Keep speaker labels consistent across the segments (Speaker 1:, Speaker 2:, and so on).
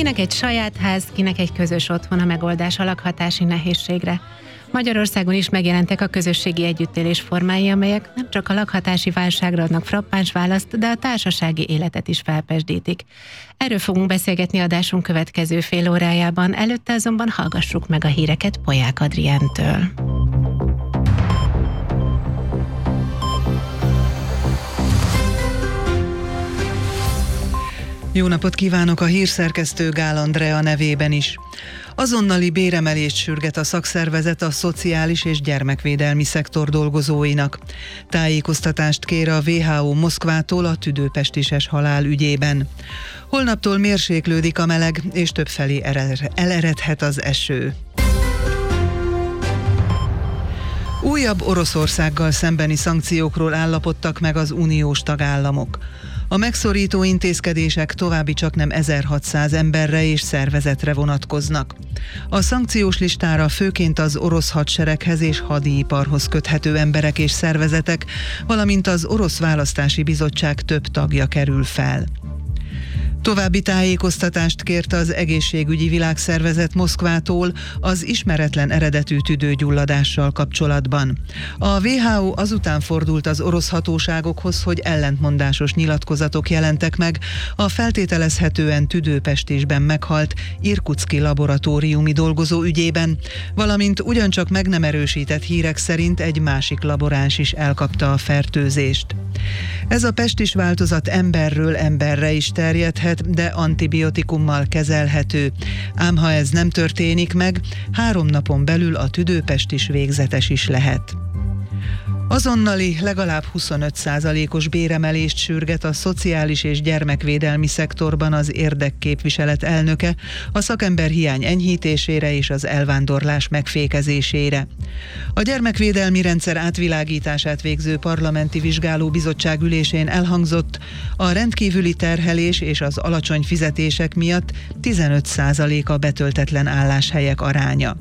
Speaker 1: Kinek egy saját ház, kinek egy közös otthon a megoldás a lakhatási nehézségre. Magyarországon is megjelentek a közösségi együttélés formái, amelyek nem csak a lakhatási válságra adnak frappáns választ, de a társasági életet is felpezsdítik. Erről fogunk beszélgetni adásunk következő fél órájában, előtte azonban hallgassuk meg a híreket Polyák Adriántől.
Speaker 2: Jó napot kívánok, a hírszerkesztő Gál Andrea nevében is. Azonnali béremelést sürget a szakszervezet a szociális és gyermekvédelmi szektor dolgozóinak. Tájékoztatást kér a WHO Moszkvától a tüdőpestises halál ügyében. Holnaptól mérséklődik a meleg, és többfelé eleredhet az eső. Újabb Oroszországgal szembeni szankciókról állapodtak meg az uniós tagállamok. A megszorító intézkedések további csaknem 1600 emberre és szervezetre vonatkoznak. A szankciós listára főként az orosz hadsereghez és hadiiparhoz köthető emberek és szervezetek, valamint az Orosz Választási Bizottság több tagja kerül fel. További tájékoztatást kért az Egészségügyi Világszervezet Moszkvától az ismeretlen eredetű tüdőgyulladással kapcsolatban. A WHO azután fordult az orosz hatóságokhoz, hogy ellentmondásos nyilatkozatok jelentek meg a feltételezhetően tüdőpestisben meghalt irkutszki laboratóriumi dolgozó ügyében, valamint ugyancsak meg nem erősített hírek szerint egy másik laboráns is elkapta a fertőzést. Ez a pestis változat emberről emberre is terjedhet, de antibiotikummal kezelhető. Ám ha ez nem történik meg, 3 napon belül a tüdőpestis végzetes is lehet. Azonnali, legalább 25%-os béremelést sürget a szociális és gyermekvédelmi szektorban az érdekképviselet elnöke a szakemberhiány enyhítésére és az elvándorlás megfékezésére. A gyermekvédelmi rendszer átvilágítását végző parlamenti vizsgálóbizottság ülésén elhangzott, a rendkívüli terhelés és az alacsony fizetések miatt 15% a betöltetlen álláshelyek aránya.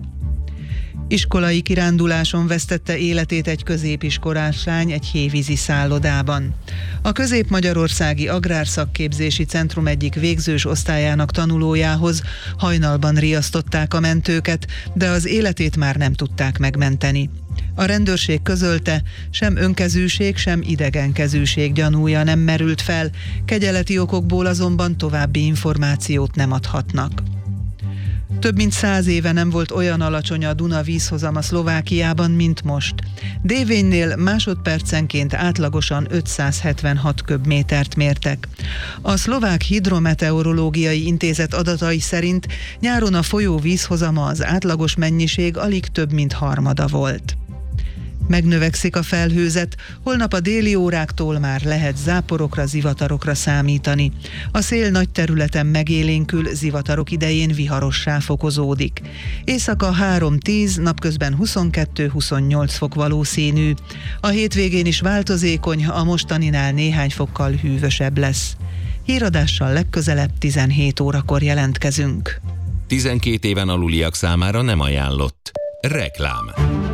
Speaker 2: Iskolai kiránduláson vesztette életét egy középiskolás lány egy hévízi szállodában. A Közép-Magyarországi Agrárszakképzési Centrum egyik végzős osztályának tanulójához hajnalban riasztották a mentőket, de az életét már nem tudták megmenteni. A rendőrség közölte, sem önkezűség, sem idegenkezűség gyanúja nem merült fel, kegyeleti okokból azonban további információt nem adhatnak. Több mint 100 éve nem volt olyan alacsony a Duna vízhozama Szlovákiában, mint most. Dévénynél másodpercenként átlagosan 576 köbmétert mértek. A Szlovák Hidrometeorológiai Intézet adatai szerint nyáron a folyó vízhozama az átlagos mennyiség alig több mint harmada volt. Megnövekszik a felhőzet, holnap a déli óráktól már lehet záporokra, zivatarokra számítani. A szél nagy területen megélénkül, zivatarok idején viharossá fokozódik. Éjszaka 3-10, napközben 22-28 fok valószínű. A hétvégén is változékony, a mostaninál néhány fokkal hűvösebb lesz. Híradással legközelebb 17 órakor jelentkezünk.
Speaker 3: 12 éven aluliak számára nem ajánlott. Reklám.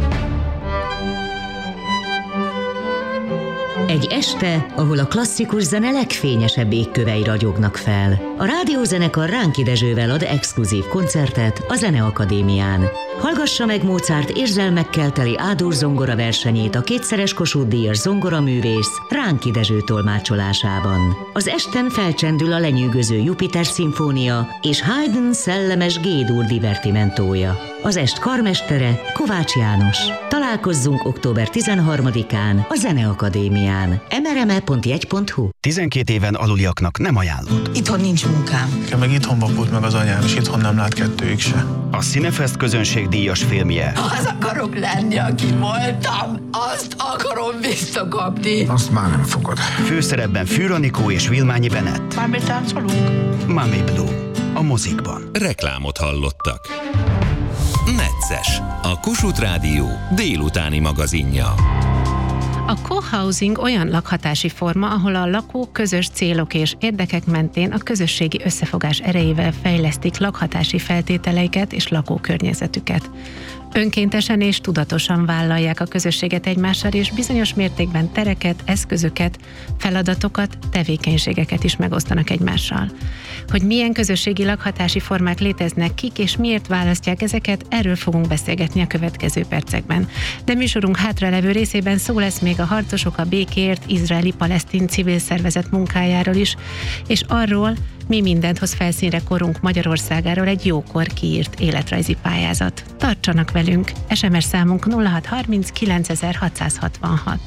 Speaker 4: Egy este, ahol a klasszikus zene legfényesebb égkövei ragyognak fel. A rádiózenekar Ránki Dezsővel ad exkluzív koncertet a Zeneakadémián. Hallgassa meg Mozart érzelmekkel teli A-dur zongora versenyét a 2-szeres Kossuth-díjas zongoraművész Ránki Dezső tolmácsolásában. Az esten felcsendül a lenyűgöző Jupiter szimfónia és Haydn szellemes G-dur divertimentója. Az est karmestere Kovács János. Találkozzunk október 13-án a Zeneakadémián. mrme.jegy.hu.
Speaker 5: 12 éven aluliaknak nem ajánlott.
Speaker 6: Itthon nincs munkám.
Speaker 7: Meg itthon vakult meg az anyám, és itthon nem lát kettőig se.
Speaker 5: A Cinefest közönségdíjas filmje.
Speaker 6: Az akarok lenni, aki voltam. Azt akarom visszakapni.
Speaker 8: Azt már nem fogod.
Speaker 5: Főszerepben Fűr Anikó és Vilmányi Bennett.
Speaker 6: Már betáncolunk?
Speaker 5: Mami Blue. A mozikban.
Speaker 3: Reklámot hallottak. Necces, a Kossuth Rádió délutáni magazinja.
Speaker 1: A co-housing olyan lakhatási forma, ahol a lakók közös célok és érdekek mentén a közösségi összefogás erejével fejlesztik lakhatási feltételeiket és lakókörnyezetüket. Önkéntesen és tudatosan vállalják a közösséget egymással, és bizonyos mértékben tereket, eszközöket, feladatokat, tevékenységeket is megosztanak egymással. Hogy milyen közösségi lakhatási formák léteznek, kik és miért választják ezeket, erről fogunk beszélgetni a következő percekben. De műsorunk hátralevő részében szó lesz még a Harcosok a békéért izraeli-palesztin civil szervezet munkájáról is, és arról, mi mindent hoz felszínre korunk Magyarországáról egy jókor kiírt életrajzi pályázat. Tartsanak velünk! SMS számunk 0630 9666.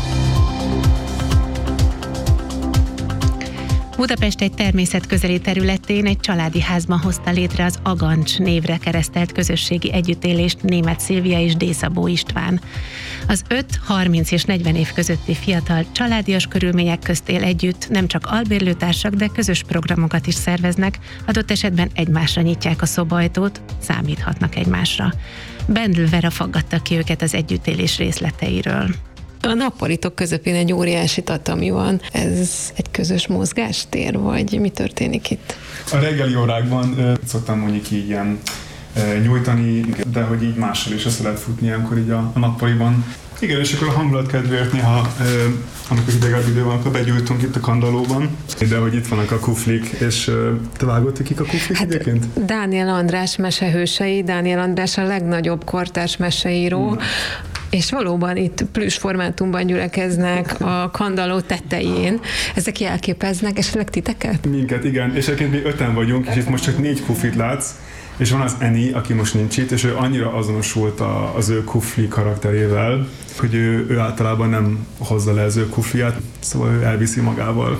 Speaker 1: Budapest egy természetközeli területén egy családi házban hozta létre az Agancs névre keresztelt közösségi együttélést Németh Szilvia és D. Szabó István. Az 5, 30 és 40 év közötti fiatal családias körülmények közt él együtt, nem csak albérlőtársak, de közös programokat is szerveznek, adott esetben egymásra nyitják a szobaajtót, számíthatnak egymásra. Bendl Vera faggatta ki őket az együttélés részleteiről.
Speaker 8: A nappalitok közepén egy óriási tatami van. Ez egy közös mozgástér, vagy mi történik itt?
Speaker 9: A reggeli órákban szoktam mondjuk így ilyen nyújtani, de hogy így mással is össze lehet futni ilyenkor így a nappaliban. Igen, és akkor a hangulat kedvéért néha, amikor hidegebb idő van, akkor begyújtunk itt a kandallóban. De hogy itt vannak a kuflik, és te vágod, kik a kuflik egyébként?
Speaker 8: Dániel András mesehősei, Dániel András a legnagyobb kortárs meseíró, és valóban itt plüss formátumban gyülekeznek a kandalló tetején. Ezek jelképeznek esetleg titeket?
Speaker 9: Minket, igen. És egyébként mi 5-en vagyunk, és itt most csak 4 kuflit látsz, és van az Eni, aki most nincs itt, és ő annyira azonosult az ő kufli karakterével, hogy ő általában nem hozza le az ő kufliát, szóval ő elviszi magával.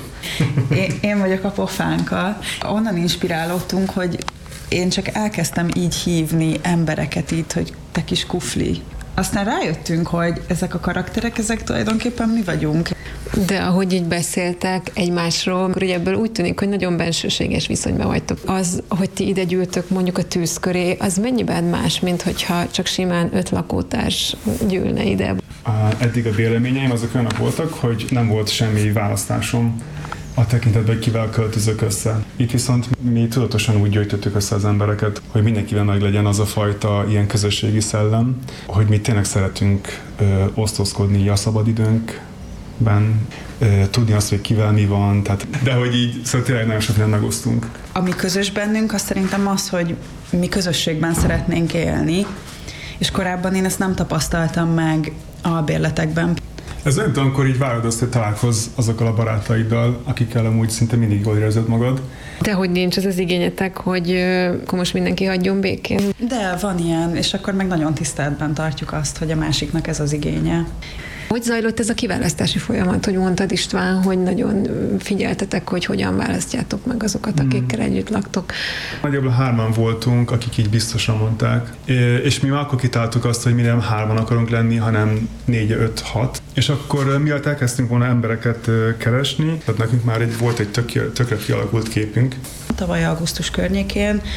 Speaker 10: Én vagyok a pofánka. Onnan inspirálódtunk, hogy én csak elkezdtem így hívni embereket itt, hogy te kis kufli. Aztán rájöttünk, hogy ezek a karakterek, ezek tulajdonképpen mi vagyunk.
Speaker 8: De ahogy így beszéltek egymásról, akkor ugye ebből úgy tűnik, hogy nagyon bensőséges viszonyban vagytok. Az, hogy ti ide gyűltök mondjuk a tűz köré, az mennyiben más, mint hogyha csak simán 5 lakótárs gyűlne ide?
Speaker 9: Eddig a véleményeim azok olyanok voltak, hogy nem volt semmi választásom a tekintetben, hogy kivel költözök össze. Itt viszont mi tudatosan úgy gyűjtöttük össze az embereket, hogy mindenkivel meg legyen az a fajta ilyen közösségi szellem, hogy mi tényleg szeretünk osztozkodni a szabadidőnkben, tudni azt, hogy kivel mi van, de hogy így, szóval tényleg nagyon sok mindent megosztunk.
Speaker 10: Ami közös bennünk, az szerintem az, hogy mi közösségben szeretnénk élni, és korábban én ezt nem tapasztaltam meg albérletekben.
Speaker 9: Ez olyan, amikor így várod azt, hogy találkozz azokkal a barátaiddal, akikkel amúgy szinte mindig jól érzed magad.
Speaker 8: De hogy nincs az igényetek, hogy akkor most mindenki hagyjon békén?
Speaker 10: De van ilyen, és akkor meg nagyon tiszteletben tartjuk azt, hogy a másiknak ez az igénye.
Speaker 8: Hogy zajlott ez a kiválasztási folyamat, hogy mondtad István, hogy nagyon figyeltetek, hogy hogyan választjátok meg azokat, akikkel együtt laktok?
Speaker 9: Nagyjából 3-an voltunk, akik így biztosan mondták, és mi már akkor kitáltuk azt, hogy mi nem 3-an akarunk lenni, hanem 4, 5, 6. És akkor miatt elkezdtünk volna embereket keresni, tehát nekünk már volt egy tökre kialakult képünk.
Speaker 10: Tavaly augusztus környékén